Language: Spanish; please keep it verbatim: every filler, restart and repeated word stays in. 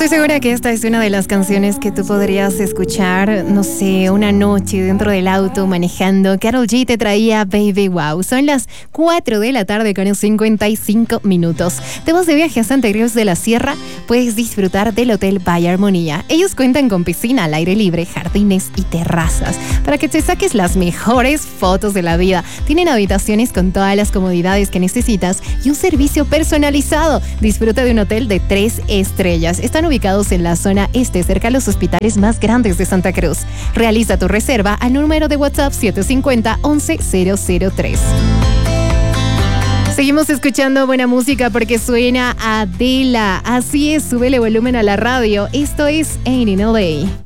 Estoy segura que esta es una de las canciones que tú podrías escuchar, no sé, una noche dentro del auto manejando. Karol G te traía Baby Wow. Son las cuatro de la tarde con cincuenta y cinco minutos. ¿Te vas de viaje a Santa Cruz de la Sierra? Puedes disfrutar del Hotel Valle Armonía. Ellos cuentan con piscina al aire libre, jardines y terrazas para que te saques las mejores fotos de la vida. Tienen habitaciones con todas las comodidades que necesitas y un servicio personalizado. Disfruta de un hotel de tres estrellas. Están ubicados en la zona este, cerca a los hospitales más grandes de Santa Cruz. Realiza tu reserva al número de WhatsApp siete cinco cero, once cero cero tres. Seguimos escuchando buena música porque suena Adela. Así es, súbele volumen a la radio. Esto es Ain't in L A.